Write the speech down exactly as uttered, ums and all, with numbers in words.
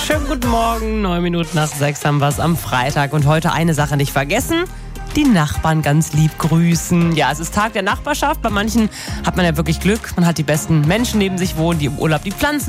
Schönen guten Morgen, neun Minuten nach sechs haben wir es am Freitag. Und heute eine Sache nicht vergessen, die Nachbarn ganz lieb grüßen. Ja, es ist Tag der Nachbarschaft. Bei manchen hat man ja wirklich Glück. Man hat die besten Menschen neben sich wohnen, die im Urlaub die Pflanzen